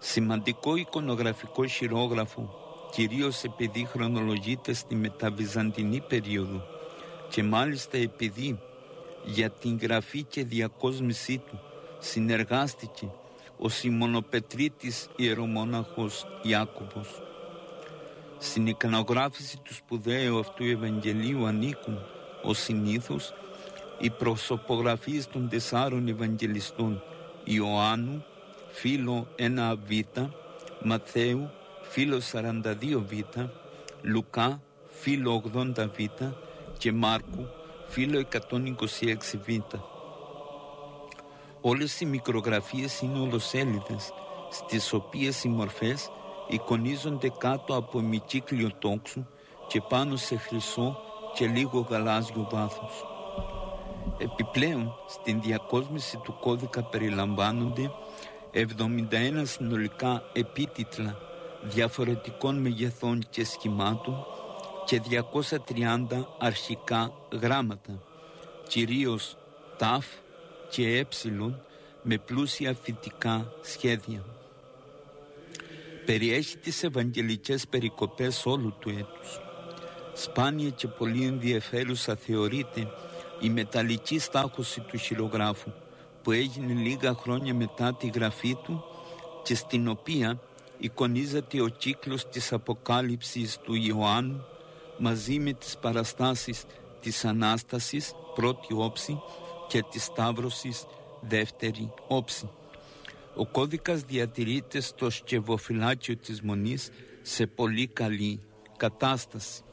Σημαντικό εικονογραφικό χειρόγραφο, κυρίως επειδή χρονολογείται στη μεταβυζαντινή περίοδο και μάλιστα επειδή για την γραφή και διακόσμησή του συνεργάστηκε ο Σιμωνοπετρίτης ιερομόναχος Ιάκωβος. Στην εικονογράφηση του σπουδαίου αυτού Ευαγγελίου ανήκουν ως συνήθως οι προσωπογραφίες των 4 Ευαγγελιστών Ιωάννου, φύλλο 1β, Ματθαίου, φύλλο 42β, Λουκά, φύλλο 80β και Μάρκου, φύλλο 126β. Όλες οι μικρογραφίες είναι ολοσέλιδες, στις οποίες οι μορφές εικονίζονται κάτω από ημικύκλιο τόξου και πάνω σε χρυσό και λίγο γαλάζιο βάθος. Επιπλέον, στην διακόσμηση του κώδικα περιλαμβάνονται 71 συνολικά επίτιτλα διαφορετικών μεγεθών και σχημάτων και 230 αρχικά γράμματα, κυρίως ταφ και έψιλον, με πλούσια φυτικά σχέδια. Περιέχει τις ευαγγελικές περικοπές όλου του έτους. Σπάνια και πολύ ενδιαφέρουσα θεωρείται η μεταλλική στάχωση του χειρογράφου, που έγινε λίγα χρόνια μετά τη γραφή του και στην οποία εικονίζεται ο κύκλος της Αποκάλυψης του Ιωάννου μαζί με τις παραστάσεις της Ανάστασης πρώτη όψη και της Σταύρωσης δεύτερη όψη. Ο κώδικας διατηρείται στο σκευοφυλάκιο της Μονής σε πολύ καλή κατάσταση.